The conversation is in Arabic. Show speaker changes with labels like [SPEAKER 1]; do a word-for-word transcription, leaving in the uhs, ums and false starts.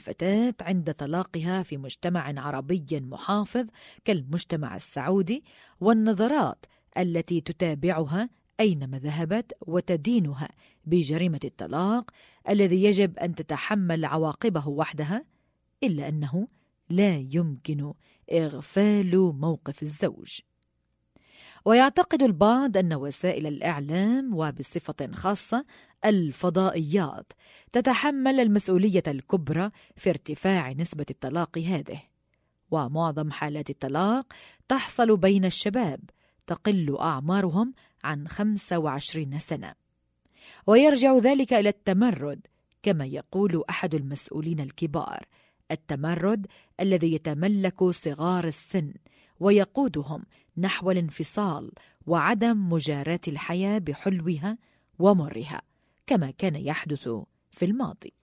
[SPEAKER 1] الفتاة عند طلاقها في مجتمع عربي محافظ كالمجتمع السعودي، والنظرات التي تتابعها أينما ذهبت وتدينها بجريمة الطلاق الذي يجب أن تتحمل عواقبه وحدها، إلا أنه لا يمكن إغفال موقف الزوج. ويعتقد البعض أن وسائل الإعلام وبصفة خاصة الفضائيات تتحمل المسؤولية الكبرى في ارتفاع نسبة الطلاق هذه، ومعظم حالات الطلاق تحصل بين الشباب تقل أعمارهم عن خمسة وعشرين سنة، ويرجع ذلك إلى التمرد كما يقول أحد المسؤولين الكبار، التمرد الذي يتملك صغار السن ويقودهم نحو الانفصال وعدم مجاراة الحياة بحلوها ومرها كما كان يحدث في الماضي.